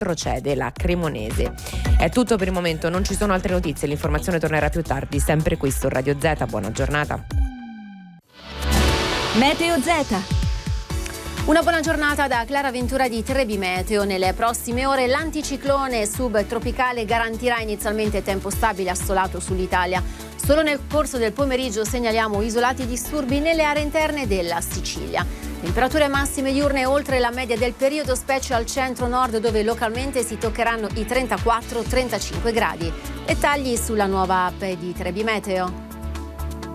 procede la Cremonese. È tutto per il momento, non ci sono altre notizie, l'informazione tornerà più tardi, sempre qui su Radio Z. Buona giornata. Meteo Z. Una buona giornata da Clara Ventura di Trebi Meteo. Nelle prossime ore l'anticiclone subtropicale garantirà inizialmente tempo stabile assolato sull'Italia. Solo nel corso del pomeriggio segnaliamo isolati disturbi nelle aree interne della Sicilia. Temperature massime diurne oltre la media del periodo, specie al centro-nord dove localmente si toccheranno i 34-35 gradi. Dettagli sulla nuova app di Trebi Meteo.